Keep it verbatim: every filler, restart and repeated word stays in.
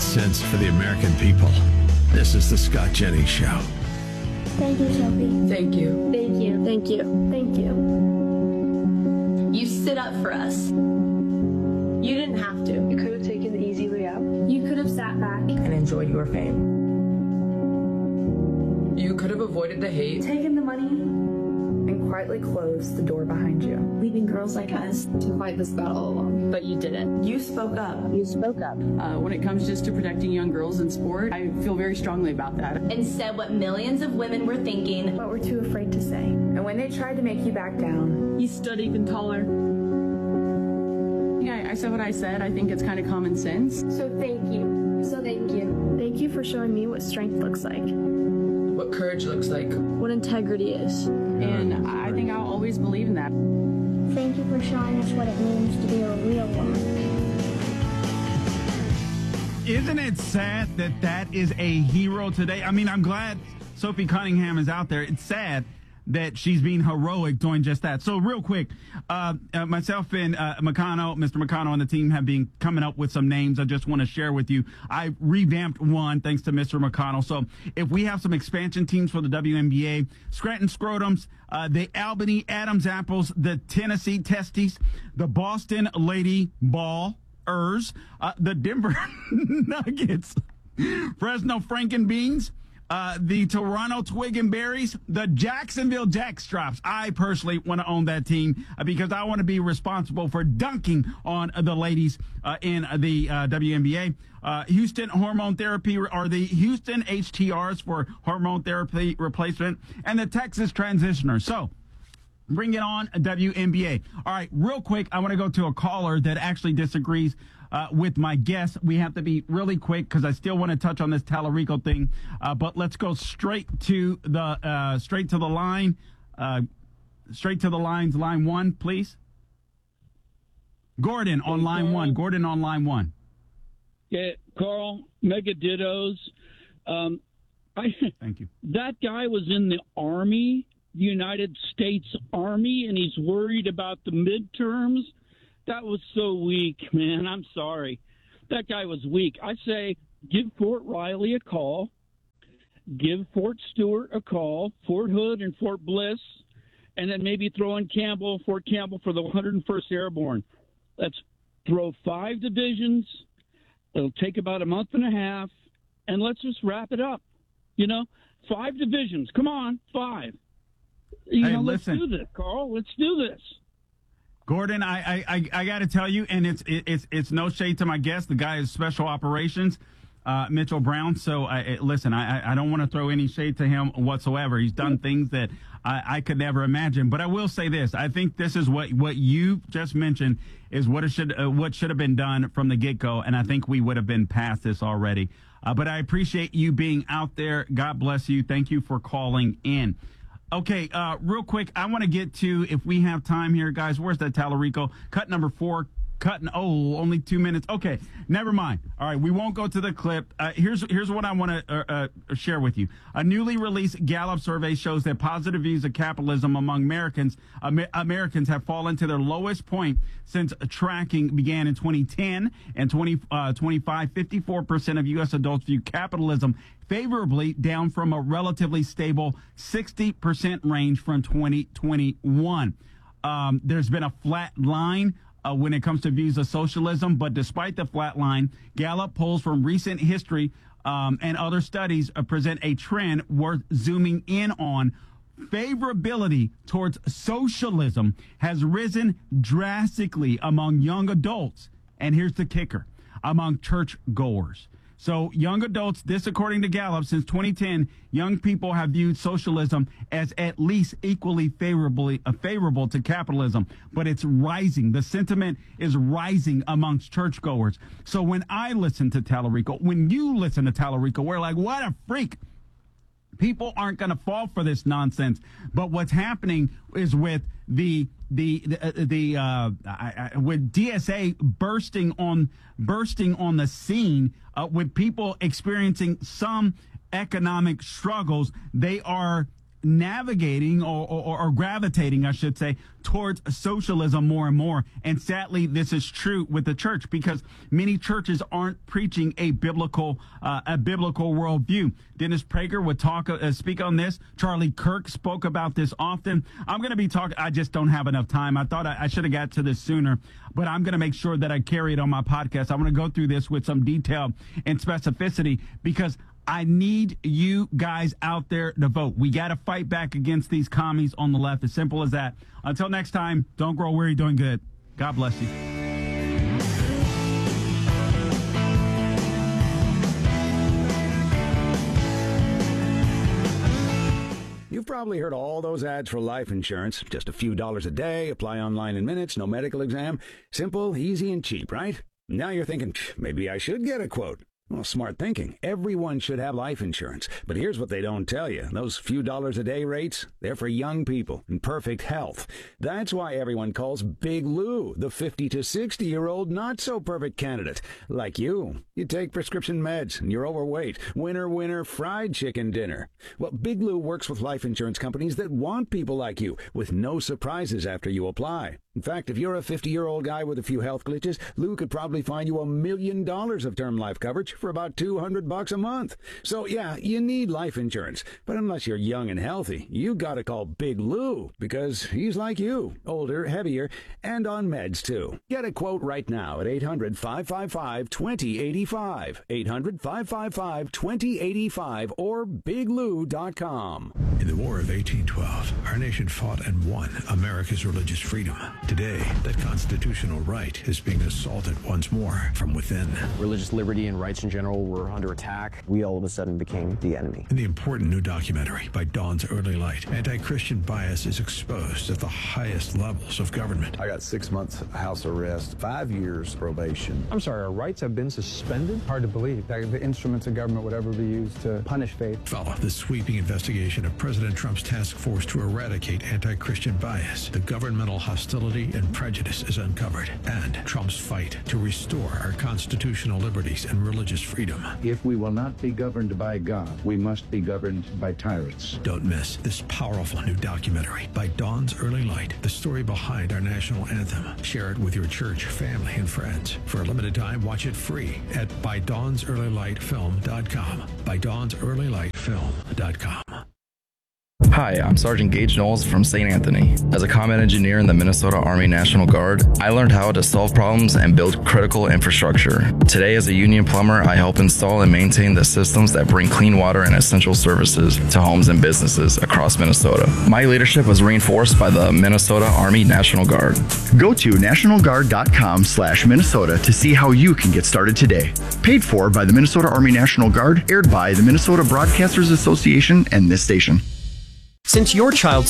sense for the American people. This is the Scott Jennings Show. Thank you, Sophie. Thank you. Thank you. Thank you. Thank you. You stood up for us. You didn't have to. You could have taken the easy way out. You could have sat back And enjoyed your fame. You could have avoided the hate. taken the money, And quietly closed the door behind you. leaving girls like us to fight this battle alone. But you didn't. You spoke up. You spoke up. Uh, when it comes just to protecting young girls in sport, I feel very strongly about that. And said what millions of women were thinking. But we're too afraid to say. And when they tried to make you back down, You stood even taller. Yeah, I said what I said. I think it's kind of common sense. So thank you. So thank you. thank you for showing me what strength looks like. What courage looks like. What integrity is. And I think I'll always believe in that. Thank you for showing us what it means to be a real woman. Isn't it sad that that is a hero today? I mean, I'm glad Sophie Cunningham is out there. It's sad that she's being heroic doing just that. So real quick, uh, uh, myself and uh, McConnell, Mister McConnell and the team have been coming up with some names I just want to share with you. I revamped one thanks to Mister McConnell. So if we have some expansion teams for the W N B A, Scranton Scrotums, uh, the Albany Adams Apples, the Tennessee Testies, the Boston Lady Ballers, uh, the Denver Nuggets, Fresno Frankenbeans, Uh, the Toronto Twig and Berries, the Jacksonville Jackstrops. I personally want to own that team uh, because I want to be responsible for dunking on uh, the ladies uh, in uh, the uh, W N B A. Uh, Houston Hormone Therapy, or the Houston H T Rs for hormone therapy replacement, and the Texas Transitioners. So, bring it on, W N B A. All right, real quick, I want to go to a caller that actually disagrees uh, with my guess. We have to be really quick because I still want to touch on this Tallarico thing. Uh, but let's go straight to the uh, straight to the line. Uh, straight to the lines. Line one, please. Gordon on Hey, line Carl. one. Gordon on line one. Yeah, Carl, mega dittos. Um, I, Thank you. that guy was in the Army, the United States Army, and he's worried about the midterms. That was so weak, man. I'm sorry. That guy was weak. I say give Fort Riley a call. Give Fort Stewart a call, Fort Hood and Fort Bliss, and then maybe throw in Campbell, Fort Campbell for the one hundred first Airborne. Let's throw five divisions. It'll take about a month and a half, and let's just wrap it up. You know, five divisions. Come on, five. You Hey, know, listen. let's do this, Carl. Let's do this. Gordon, I I, I, I got to tell you, and it's it, it's it's no shade to my guest. The guy is special operations, uh, Mitchell Brown. So I, I- listen, I I don't want to throw any shade to him whatsoever. He's done things that I, I could never imagine. But I will say this: I think this is what what you just mentioned is what it should uh, what should have been done from the get go, and I think we would have been past this already. Uh, but I appreciate you being out there. God bless you. Thank you for calling in. Okay, uh, real quick, I want to get to, if we have time here, guys, where's that Tallarico? Cut number four, cutting, oh, only two minutes. Okay, never mind. All right, we won't go to the clip. Uh, here's here's what I want to uh, uh, share with you. A newly released Gallup survey shows that positive views of capitalism among Americans Amer- Americans have fallen to their lowest point since tracking began in twenty ten and twenty, uh, twenty-five. fifty-four percent of U S adults view capitalism favorably, down from a relatively stable sixty percent range from twenty twenty-one. Um, there's been a flat line uh, when it comes to views of socialism, but despite the flat line, Gallup polls from recent history um, and other studies uh, present a trend worth zooming in on. Favorability towards socialism has risen drastically among young adults. And here's the kicker: among church goers. So young adults, this according to Gallup, since twenty ten, young people have viewed socialism as at least equally favorably uh, favorable to capitalism, but it's rising. The sentiment is rising amongst churchgoers. So when I listen to Tallarico, when you listen to Tallarico, we're like, what a freak. People aren't going to fall for this nonsense. But what's happening is with the the the, uh, the uh, I, I, with D S A bursting on bursting on the scene, uh, with people experiencing some economic struggles, they are navigating or, or, or gravitating, I should say, towards socialism more and more. And sadly, this is true with the church because many churches aren't preaching a biblical uh, a biblical worldview. Dennis Prager would talk, uh, speak on this. Charlie Kirk spoke about this often. I'm going to be talking. I just don't have enough time. I thought I, I should have got to this sooner, but I'm going to make sure that I carry it on my podcast. I want to go through this with some detail and specificity because I need you guys out there to vote. We got to fight back against these commies on the left. As simple as that. Until next time, don't grow weary doing good. God bless you. You've probably heard all those ads for life insurance. Just a few dollars a day, apply online in minutes, no medical exam. Simple, easy, and cheap, right? Now you're thinking, maybe I should get a quote. Well, smart thinking. Everyone should have life insurance. But here's what they don't tell you. Those few dollars a day rates, they're for young people in perfect health. That's why everyone calls Big Lou the fifty to sixty-year-old not-so-perfect candidate. Like you. You take prescription meds and you're overweight. Winner, winner, fried chicken dinner. Well, Big Lou works with life insurance companies that want people like you with no surprises after you apply. In fact, if you're a fifty-year-old guy with a few health glitches, Lou could probably find you a million dollars of term life coverage for about two hundred bucks a month. So yeah, you need life insurance. But unless you're young and healthy, you gotta call Big Lou because he's like you, older, heavier, and on meds too. Get a quote right now at eight hundred, five five five, two zero eight five, eight hundred, five five five, two zero eight five or big lou dot com. In the War of eighteen twelve, our nation fought and won America's religious freedom. Today, that constitutional right is being assaulted once more from within. Religious liberty and rights in general were under attack. We all of a sudden became the enemy. In the important new documentary by Dawn's Early Light, anti-Christian bias is exposed at the highest levels of government. I got six months house arrest, five years probation. I'm sorry, our rights have been suspended? Hard to believe that the instruments of government would ever be used to punish faith. Follow the sweeping investigation of President Trump's task force to eradicate anti-Christian bias. The governmental hostility and prejudice is uncovered, and Trump's fight to restore our constitutional liberties and religious freedom. If we will not be governed by God, we must be governed by tyrants. Don't miss this powerful new documentary by Dawn's Early Light, the story behind our national anthem. Share it with your church, family, and friends. For a limited time, watch it free at by dawns early light film dot com. by dawns early light film dot com. Hi, I'm Sergeant Gage Knowles from Saint Anthony. As a combat engineer in the Minnesota Army National Guard, I learned how to solve problems and build critical infrastructure. Today, as a union plumber, I help install and maintain the systems that bring clean water and essential services to homes and businesses across Minnesota. My leadership was reinforced by the Minnesota Army National Guard. Go to national guard dot com slash Minnesota to see how you can get started today. Paid for by the Minnesota Army National Guard, aired by the Minnesota Broadcasters Association and this station. Since your child